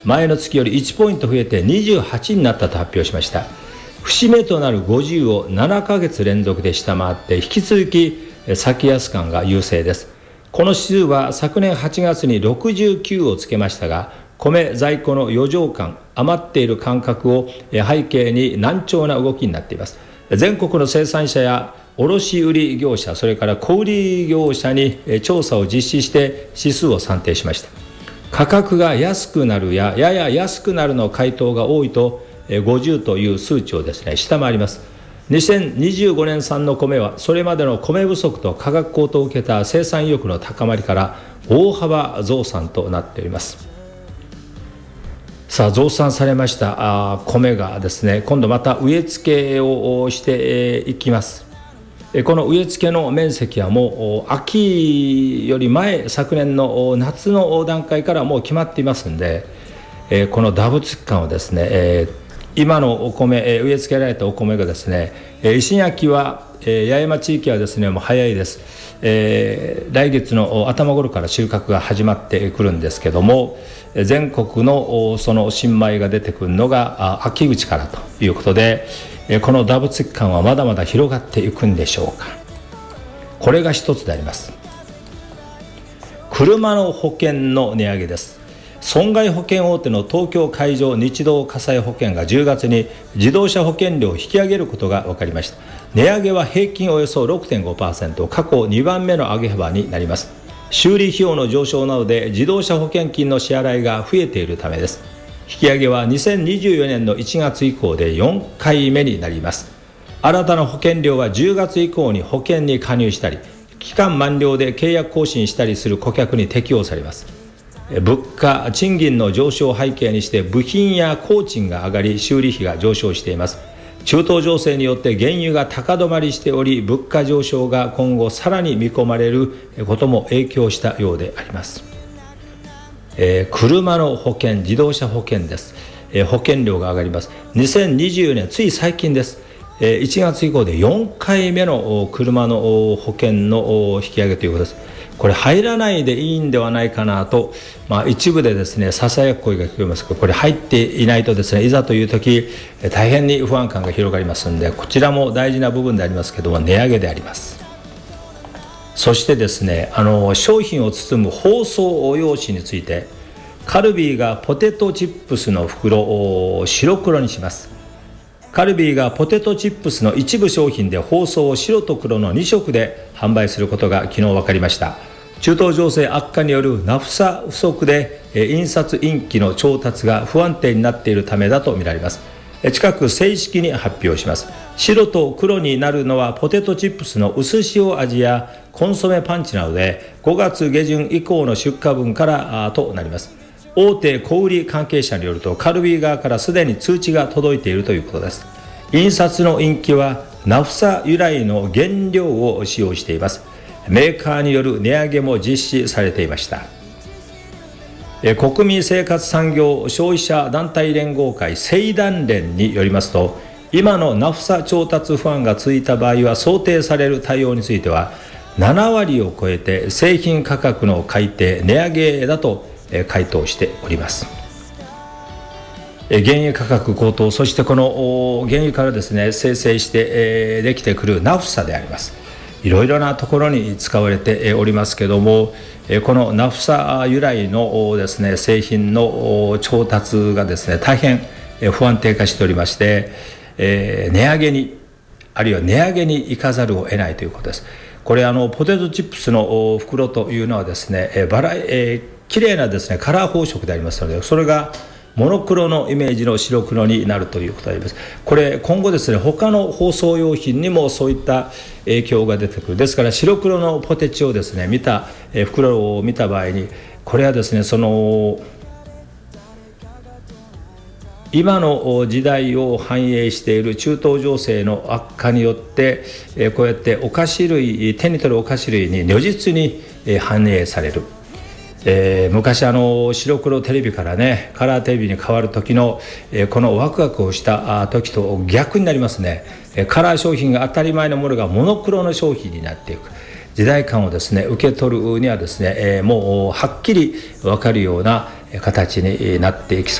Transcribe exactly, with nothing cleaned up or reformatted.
前の月よりいちポイント増えてにじゅうはちになったと発表しました。節目となるごじゅうをななかげつ連続で下回って、引き続き先安感が優勢です。この指数は昨年はちがつにろくじゅうきゅうをつけましたが、米在庫の余剰感、余っている感覚を背景に難聴な動きになっています。全国の生産者や卸売業者、それから小売業者に調査を実施して指数を算定しました。価格が安くなるややや安くなるの回答が多いと、ごじゅうという数値をですね下回ります。にせんにじゅうごねん産の米は、それまでの米不足と価格高騰を受けた生産意欲の高まりから大幅増産となっております。さあ、増産されましたあ米がですね、今度また植え付けをしていきます。この植え付けの面積はもう秋より前、昨年の夏の段階からもう決まっていますので、このダブツ期間をですね、今のお米、植え付けられたお米がですね、石焼は八重山地域はですねもう早いです。えー、来月の頭頃から収穫が始まってくるんですけども、全国のその新米が出てくるのが秋口からということで、このダブツ期間はまだまだ広がっていくんでしょうか。これが一つであります。車の保険の値上げです。損害保険大手の東京海上日動火災保険がじゅうがつに自動車保険料を引き上げることが分かりました。値上げは平均およそ ろくてんごパーセント、 過去にばんめの上げ幅になります。修理費用の上昇などで自動車保険金の支払いが増えているためです。引き上げはにせんにじゅうよねんのいちがつ以降でよんかいめになります。新たな保険料はじゅうがつ以降に保険に加入したり、期間満了で契約更新したりする顧客に適用されます。物価・賃金の上昇を背景にして部品や工賃が上がり、修理費が上昇しています。中東情勢によって原油が高止まりしており、物価上昇が今後さらに見込まれることも影響したようであります。えー、車の保険、自動車保険です。えー、保険料が上がります。にせんにじゅうよねん、つい最近です。えー、いちがつ以降でよんかいめの車の保険の引き上げということです。これ入らないでいいんではないかなと、まあ、一部でですねささやく声が聞こえますが、これ入っていないとですね、いざという時大変に不安感が広がりますので、こちらも大事な部分でありますけども、値上げであります。そしてですね、あの商品を包む包装用紙について、カルビーがポテトチップスの袋を白黒にします。カルビーがポテトチップスの一部商品で包装を白と黒のにしょくで販売することが昨日分かりました。中東情勢悪化によるナフサ不足で印刷インキの調達が不安定になっているためだとみられます。近く正式に発表します。白と黒になるのはポテトチップスの薄塩味やコンソメパンチなどでごがつげじゅん以降の出荷分からとなります。大手小売関係者によると、カルビー側からすでに通知が届いているということです。印刷のインキはナフサ由来の原料を使用しています。メーカーによる値上げも実施されていました。国民生活産業消費者団体連合会正団連によりますと、今のナフサ調達不安が続いた場合は想定される対応についてはななわりを超えて製品価格の改定値上げだと回答しております。原油価格高騰、そしてこの原油からですね生成してできてくるナフサであります。いろいろなところに使われておりますけども、このナフサ由来のですね製品の調達がですね大変不安定化しておりまして、値上げにあるいは値上げに行かざるを得ないということです。これあのポテトチップスの袋というのはですねバラ、えー、きれいなですねカラー宝飾でありますので、それがモノクロのイメージの白黒になるということであります。これ今後ですね他の包装用品にもそういった影響が出てくる。ですから白黒のポテチをですね見た、えー、袋を見た場合に、これはですねその今の時代を反映している中東情勢の悪化によって、えー、こうやってお菓子類、手に取るお菓子類に如実に、えー、反映される。えー、昔あの白黒テレビからねカラーテレビに変わる時の、えー、このワクワクをした時と逆になりますね。えー、カラー商品が当たり前のものがモノクロの商品になっていく時代感をですね受け取るにはですね、えー、もうはっきり分かるような形になっていき